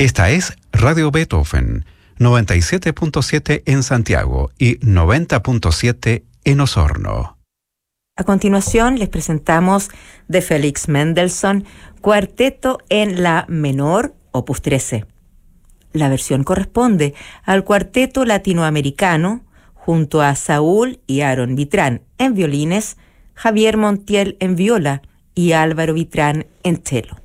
Esta es Radio Beethoven, 97.7 en Santiago y 90.7 en Osorno. A continuación les presentamos de Félix Mendelssohn, Cuarteto en la menor, opus 13. La versión corresponde al Cuarteto Latinoamericano, junto a Saúl y Aaron Vitrán en violines, Javier Montiel en viola y Álvaro Vitrán en cello.